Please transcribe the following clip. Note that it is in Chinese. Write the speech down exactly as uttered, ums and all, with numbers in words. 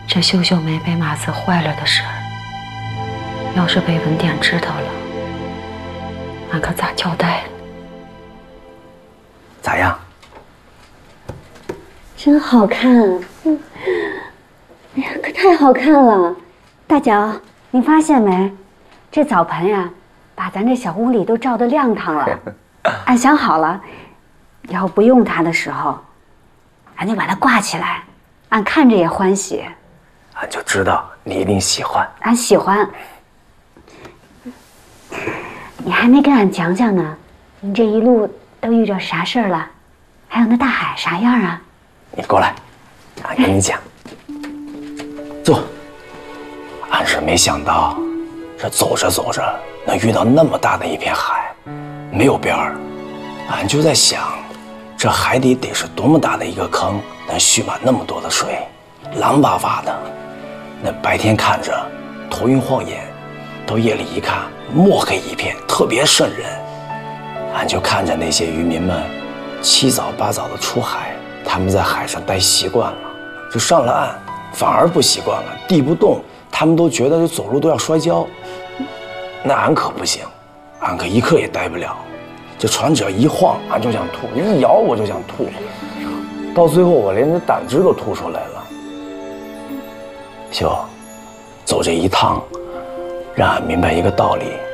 这秀秀梅被马子坏了的事儿，要是被文典知道了，俺可咋交代？ 咋样？ 真好看！嗯，哎呀，可太好看了！大脚，你发现没？这澡盆呀，把咱这小屋里都照得亮堂了。俺想好了，以后不用它的时候，俺就把它挂起来，俺看着也欢喜。 俺就知道你一定喜欢。 俺喜欢。你还没跟俺讲讲呢，你这一路都遇着啥事儿了？还有那大海啥样啊？ 你过来，俺跟你讲。坐。俺是没想到，这走着走着能遇到那么大的一片海，没有边儿。俺就在想，这海底得是多么大的一个坑，能蓄满那么多的水，蓝巴巴的。那白天看着头晕晃眼，到夜里一看墨黑一片，特别瘆人。俺就看着那些渔民们七早八早的出海，他们在海上待习惯了，就上了岸反而不习惯了，地不动他们都觉得这走路都要摔跤。那俺可不行，俺可一刻也待不了，这船只要一晃俺就想吐，一摇我就想吐，到最后我连这胆汁都吐出来了。秀，走这一趟，让俺明白一个道理：